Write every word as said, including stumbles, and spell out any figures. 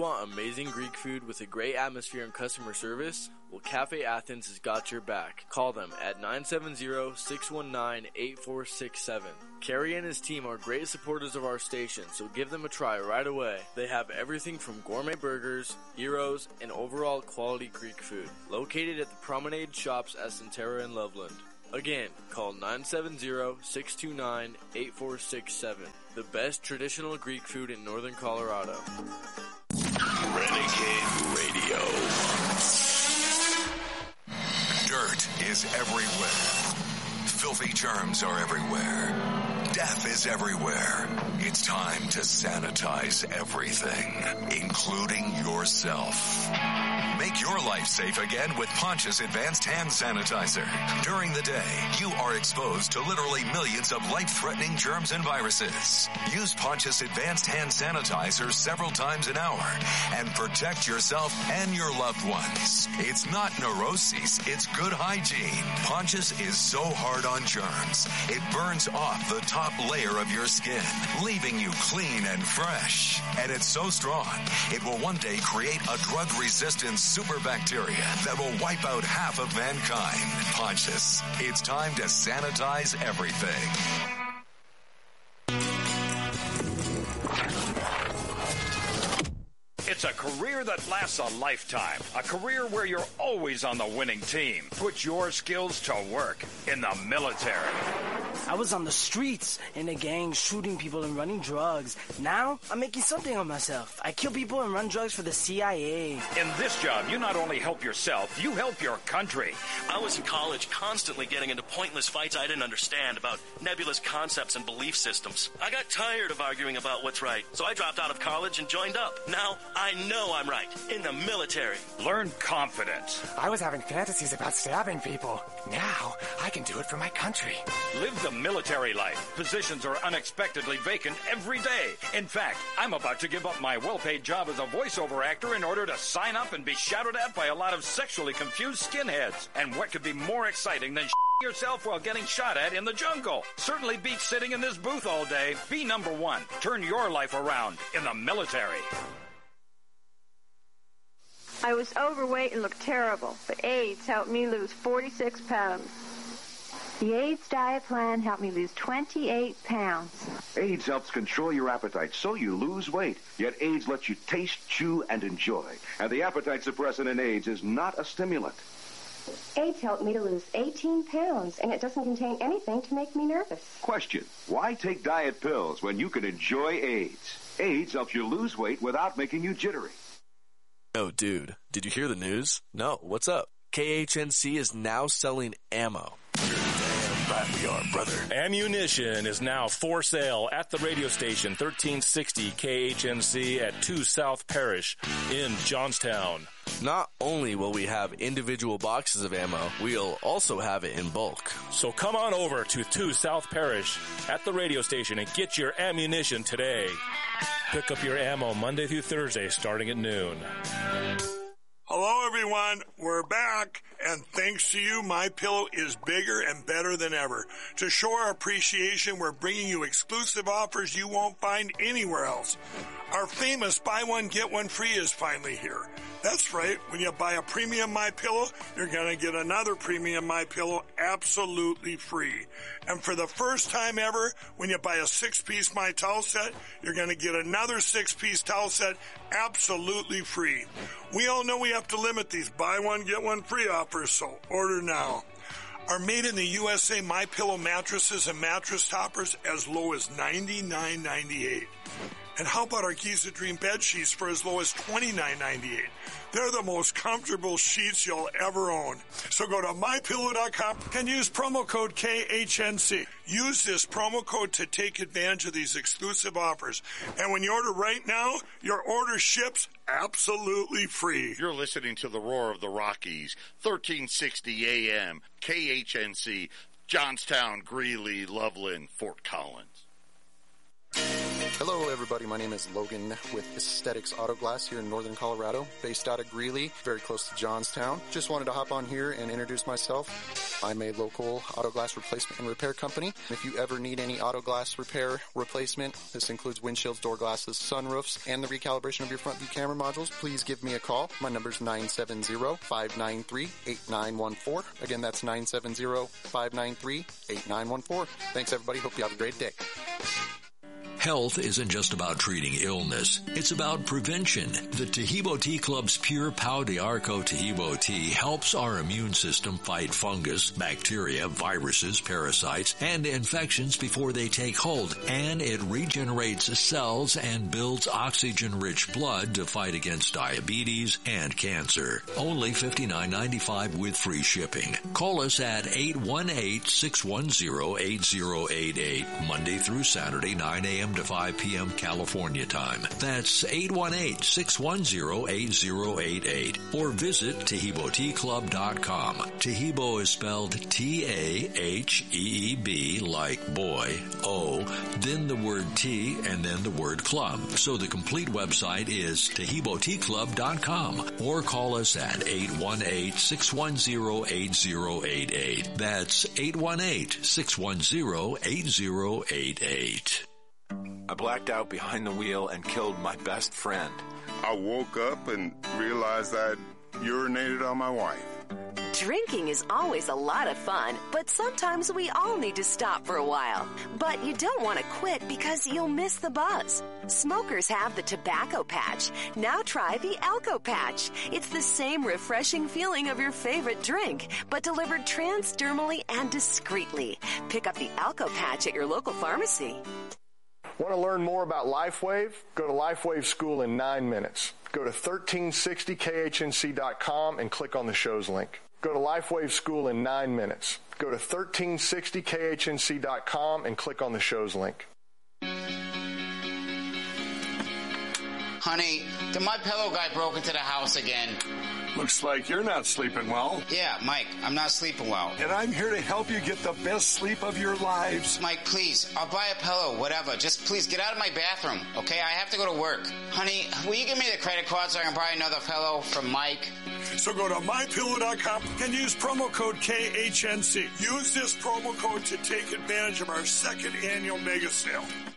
want amazing Greek food with a great atmosphere and customer service? Well, Cafe Athens has got your back. Call them at nine seven zero, six one nine, eight four six seven. Kerry and his team are great supporters of our station, so give them a try right away. They have everything from gourmet burgers, gyros, and overall quality Greek food. Located at the Promenade Shops at Centera and Loveland. Again, call nine seven zero, six two nine, eight four six seven. The best traditional Greek food in northern Colorado. Renegade Radio. Dirt is everywhere. Filthy germs are everywhere. Death is everywhere. It's time to sanitize everything, including yourself. Make your life safe again with Pontius Advanced Hand Sanitizer. During the day, you are exposed to literally millions of life-threatening germs and viruses. Use Pontius Advanced Hand Sanitizer several times an hour and protect yourself and your loved ones. It's not neuroses, it's good hygiene. Pontius is so hard on germs, it burns off the top layer of your skin, leaving you clean and fresh. And it's so strong, it will one day create a drug-resistant super bacteria that will wipe out half of mankind. Pontius, it's time to sanitize everything. It's a career that lasts a lifetime. A career where you're always on the winning team. Put your skills to work in the military. I was on the streets in a gang shooting people and running drugs. Now I'm making something of myself. I kill people and run drugs for the C I A. In this job, you not only help yourself, you help your country. I was in college constantly getting into pointless fights I didn't understand about nebulous concepts and belief systems. I got tired of arguing about what's right, so I dropped out of college and joined up. Now I know I'm right in the military. Learn confidence. I was having fantasies about stabbing people. Now I can do it for my country. Live the military life. Positions are unexpectedly vacant every day. In fact, I'm about to give up my well-paid job as a voiceover actor in order to sign up and be shouted at by a lot of sexually confused skinheads. And what could be more exciting than yourself while getting shot at in the jungle? Certainly beats sitting in this booth all day. Be number one. Turn your life around in the military. I was overweight and looked terrible, but AIDS helped me lose forty-six pounds. The AIDS diet plan helped me lose twenty-eight pounds. AIDS helps control your appetite so you lose weight. Yet AIDS lets you taste, chew, and enjoy. And the appetite suppressant in AIDS is not a stimulant. AIDS helped me to lose eighteen pounds, and it doesn't contain anything to make me nervous. Question: why take diet pills when you can enjoy AIDS? AIDS helps you lose weight without making you jittery. Oh, dude, did you hear the news? No, what's up? K H N C is now selling ammo. Right we are, brother. Ammunition is now for sale at the radio station thirteen sixty K H N C at two South Parish in Johnstown. Not only will we have individual boxes of ammo, we'll also have it in bulk. So come on over to two South Parish at the radio station and get your ammunition today. Pick up your ammo Monday through Thursday starting at noon. Hello, everyone. We're back, and thanks to you, MyPillow is bigger and better than ever. To show our appreciation, we're bringing you exclusive offers you won't find anywhere else. Our famous buy one, get one free is finally here. That's right. When you buy a premium MyPillow, you're going to get another premium MyPillow absolutely free. And for the first time ever, when you buy a six-piece My Towel set, you're going to get another six-piece towel set absolutely free. We all know we have to limit these buy one, get one free offers, so order now. Our made in the U S A MyPillow mattresses and mattress toppers as low as ninety-nine ninety-eight. And how about our Giza Dream bed sheets for as low as twenty-nine ninety-eight? They're the most comfortable sheets you'll ever own. So go to my pillow dot com and use promo code K H N C. Use this promo code to take advantage of these exclusive offers. And when you order right now, your order ships absolutely free. You're listening to the Roar of the Rockies, thirteen sixty A M, K H N C, Johnstown, Greeley, Loveland, Fort Collins. Hello, everybody. My name is Logan with Aesthetics Auto Glass here in Northern Colorado, based out of Greeley, very close to Johnstown. Just wanted to hop on here and introduce myself. I'm a local auto glass replacement and repair company. If you ever need any auto glass repair replacement, this includes windshields, door glasses, sunroofs, and the recalibration of your front view camera modules, please give me a call. My number is nine seven zero, five nine three, eight nine one four. Again, that's nine seven zero, five nine three, eight nine one four. Thanks, everybody. Hope you have a great day. Health isn't just about treating illness. It's about prevention. The Tahibo Tea Club's Pure Pau de Arco Tahibo tea helps our immune system fight fungus, bacteria, viruses, parasites, and infections before they take hold. And it regenerates cells and builds oxygen-rich blood to fight against diabetes and cancer. Only fifty-nine ninety-five with free shipping. Call us at eight one eight, six one zero, eight zero eight eight, Monday through Saturday, nine a.m. to five p.m. California time. That's eight one eight, six one zero, eight zero eight eight. Or visit Tahibo Tea Club dot com. Tahibo is spelled T A H E E B like boy, O, then the word tea, and then the word club. So the complete website is Tahibo Tea Club dot com. Or call us at eight one eight, six one zero, eight zero eight eight. That's eight one eight, six one zero, eight zero eight eight. I blacked out behind the wheel and killed my best friend. I woke up and realized I'd urinated on my wife. Drinking is always a lot of fun, but sometimes we all need to stop for a while. But you don't want to quit because you'll miss the buzz. Smokers have the tobacco patch. Now try the Alco Patch. It's the same refreshing feeling of your favorite drink, but delivered transdermally and discreetly. Pick up the Alco Patch at your local pharmacy. Want to learn more about LifeWave? Go to LifeWave School in nine minutes. Go to thirteen sixty K H N C dot com and click on the show's link. Go to LifeWave School in nine minutes. Go to thirteen sixty K H N C dot com and click on the show's link. Honey, the My Pillow guy broke into the house again. Looks like you're not sleeping well. Yeah, Mike, I'm not sleeping well. And I'm here to help you get the best sleep of your lives. Mike, please, I'll buy a pillow, whatever. Just please get out of my bathroom, okay? I have to go to work. Honey, will you give me the credit card so I can buy another pillow from Mike? So go to my pillow dot com and use promo code K H N C. Use this promo code to take advantage of our second annual mega sale.